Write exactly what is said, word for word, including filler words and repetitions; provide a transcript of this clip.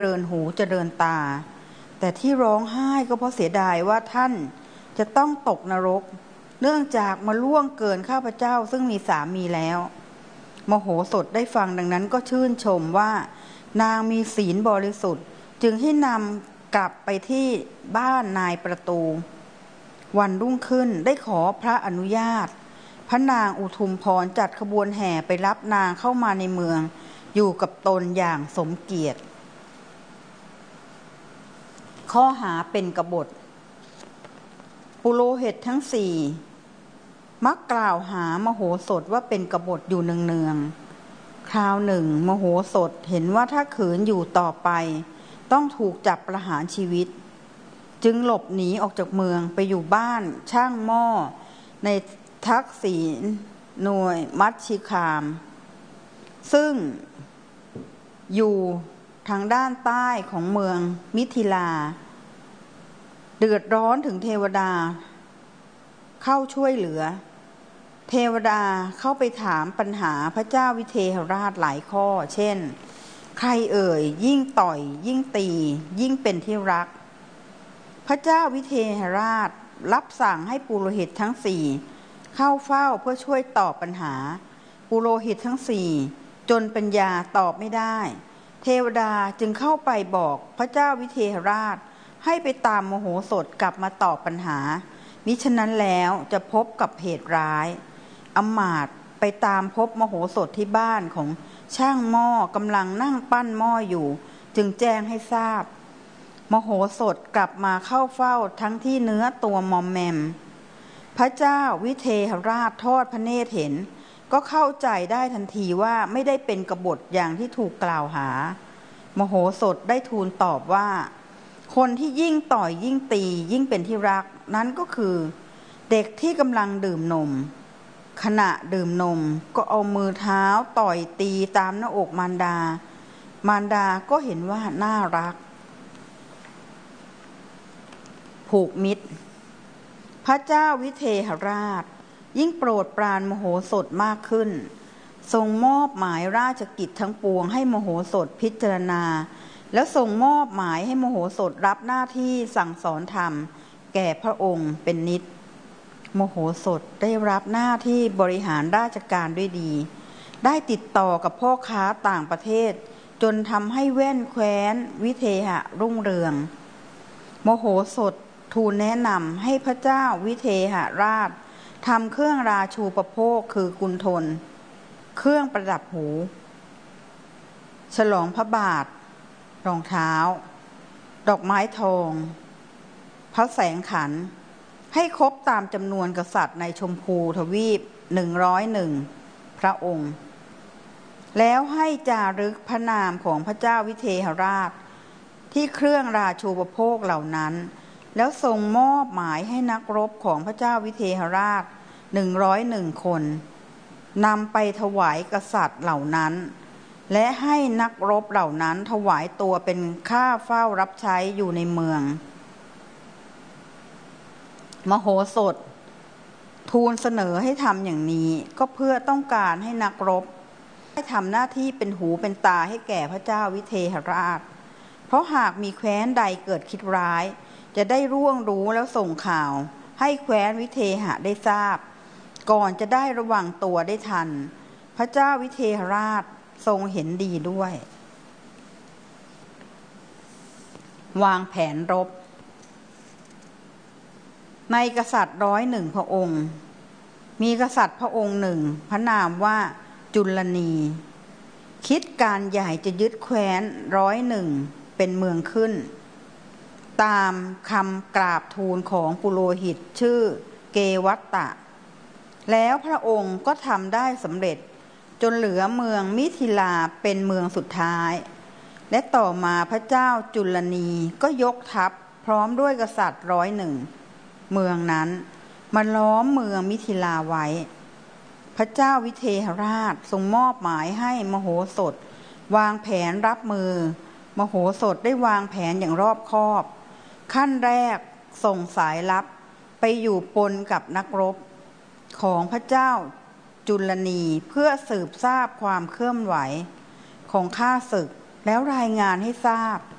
เจริญหูเจริญตาแต่ที่ร้องไห้ก็เพราะเสียดายว่าท่านจะต้องตกนรกเนื่องจากมาล่วงเกินข้าพเจ้าซึ่งมีสามีแล้วมโหสถได้ฟังดังนั้นก็ชื่นชมว่านางมีศีลบริสุทธิ์จึงให้นำกลับไปที่บ้านนายประตูวันรุ่งขึ้นได้ขอพระอนุญาตพระนางอุทุมพรจัดขบวนแห่ไปรับนางเข้ามาในเมืองอยู่กับตนอย่างสมเกียรติข้อหาเป็นกบฏปุโรหิตทั้งสี่มักกล่าวหามโหสถว่าเป็นกบฏอยู่เนืองๆคราวหนึ่งมโหสถเห็นว่าถ้าขืนอยู่ต่อไปต้องถูกจับประหารชีวิตจึงหลบหนีออกจากเมืองไปอยู่บ้านช่างหม้อในทักษิณหน่วยมัชชิคามซึ่งอยู่ทางด้านใต้ของเมืองมิถิลาเดือดร้อนถึงเทวดาเข้าช่วยเหลือเทวดาเข้าไปถามปัญหาพระเจ้าวิเทหราชหลายข้อเช่นใครเอ่ยยิ่งต่อยยิ่งตียิ่งเป็นที่รักพระเจ้าวิเทหราชรับสั่งให้ปุโรหิตทั้งสี่เข้าเฝ้าเพื่อช่วยตอบปัญหาปุโรหิตทั้งสี่จนปัญญาตอบไม่ได้เทวดาจึงเข้าไปบอกพระเจ้าวิเทหราชให้ไปตามมโหสถกลับมาตอบปัญหามิฉะนั้นแล้วจะพบกับเหตุร้ายอมาตย์ไปตามพบมโหสถที่บ้านของช่างหม้อกำลังนั่งปั้นหม้ออยู่จึงแจ้งให้ทราบมโหสถกลับมาเข้าเฝ้าทั้งที่เนื้อตัวมอมแมมพระเจ้าวิเทหราชทอดพระเนตรเห็นก็เข้าใจได้ทันทีว่าไม่ได้เป็นกบฏอย่างที่ถูกกล่าวหามโหสถได้ทูลตอบว่าคนที่ยิ่งต่อยยิ่งตียิ่งเป็นที่รักนั้นก็คือเด็กที่กำลังดื่มนมขณะดื่มนมก็เอามือเท้าต่อยตีตามหน้าอกมารดามารดาก็เห็นว่าน่ารักผูกมิตรพระเจ้าวิเทหราชยิ่งโปรดปรานมโหสถมากขึ้นทรงมอบหมายราชกิจทั้งปวงให้มโหสถพิจารณาแล้วทรงมอบหมายให้มโหสถรับหน้าที่สั่งสอนธรรมแก่พระองค์เป็นนิจมโหสถได้รับหน้าที่บริหารราชการด้วยดีได้ติดต่อกับพ่อค้าต่างประเทศจนทำให้แว่นแคว้นวิเทหะรุ่งเรืองมโหสถทูลแนะนำให้พระเจ้าวิเทหราชทำเครื่องราชูปโภคคือกุณฑลเครื่องประดับหูฉลองพระบาทรองเท้าดอกไม้ทองพระแสงขันให้ครบตามจำนวนกษัตริย์ในชมพูทวีปหนึ่งร้อยหนึ่งพระองค์แล้วให้จารึกพระนามของพระเจ้าวิเทหราชที่เครื่องราชูปโภคเหล่านั้นแล้วทรงมอบหมายให้นักรบของพระเจ้าวิเทหราชหนึ่งร้อยหนึ่งคนนำไปถวายกษัตริย์เหล่านั้นและให้นักรบเหล่านั้นถวายตัวเป็นข้าเฝ้ารับใช้อยู่ในเมืองมโหสถทูลเสนอให้ทำอย่างนี้ก็เพื่อต้องการให้นักรบได้ทำหน้าที่เป็นหูเป็นตาให้แก่พระเจ้าวิเทหราชเพราะหากมีแคว้นใดเกิดคิดร้ายจะได้ร่วงรู้แล้วส่งข่าวให้แคว้นวิเทหะได้ทราบก่อนจะได้ระวังตัวได้ทันพระเจ้าวิเทหราชทรงเห็นดีด้วยวางแผนรบในกษัตริย์ร้อยหนึ่งพระองค์มีกษัตริย์พระองค์หนึ่งพระนามว่าจุลนีคิดการใหญ่จะยึดแคว้นร้อยหนึ่งเป็นเมืองขึ้นตามคำกราบทูลของปุโรหิตชื่อเกวัตตะแล้วพระองค์ก็ทำได้สำเร็จจนเหลือเมืองมิถิลาเป็นเมืองสุดท้ายและต่อมาพระเจ้าจุลนีก็ยกทัพพร้อมด้วยกษัตริย์ร้อยหนึ่งเมืองนั้นมาล้อมเมืองมิถิลาไว้พระเจ้าวิเทหราชทรงมอบหมายให้มโหสถวางแผนรับมือมโหสถได้วางแผนอย่างรอบคอบขั้นแรกส่งสายลับไปอยู่ปนกับนักรบของพระเจ้าจุลนีเพื่อสืบทราบความเคลื่อนไหวของข้าศึกแล้วรายงานให้ทราบ